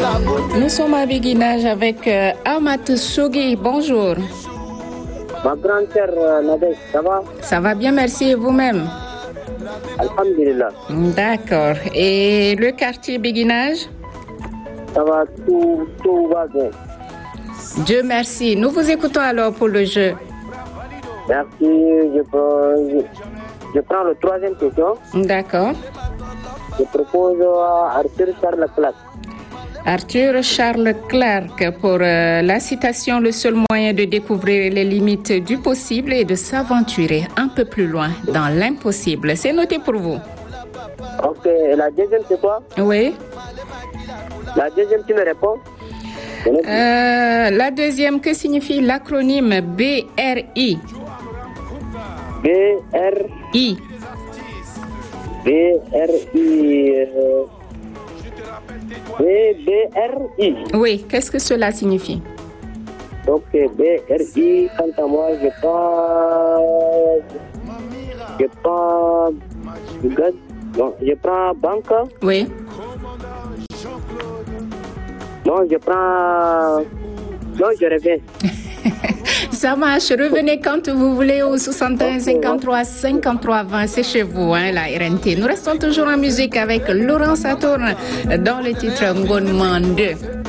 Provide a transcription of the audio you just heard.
Nous sommes à Béguinage avec Amat Sougui. Bonjour. Ma grande sœur Nadège, ça va? Ça va bien, merci. Et vous-même? Alhamdulillah. D'accord. Et le quartier Béguinage? Ça va, tout va bien. Dieu merci. Nous vous écoutons alors pour le jeu. Merci. Je prends le troisième question. D'accord. Je propose à Arthur Charles Leclerc. Arthur Charles Clark pour la citation: le seul moyen de découvrir les limites du possible est de s'aventurer un peu plus loin dans l'impossible. C'est noté pour vous. Ok, et la deuxième c'est quoi? Oui. La deuxième, tu me réponds? La deuxième, que signifie l'acronyme BRI? BRI. BRI. Oui, qu'est-ce que cela signifie? Ok, BRI, quant à moi, je prends banque. Oui. Non, je reviens. Ça marche. Revenez quand vous voulez au 61 53 53 20. C'est chez vous, hein, la RNT. Nous restons toujours en musique avec Laurent Saturne dans le titre Ngonman 2.